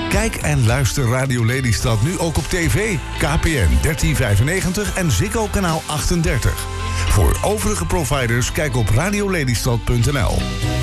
Kijk en luister Radio Lelystad nu ook op tv, KPN 1395 en Ziggo kanaal 38. Voor overige providers kijk op radiolelystad.nl.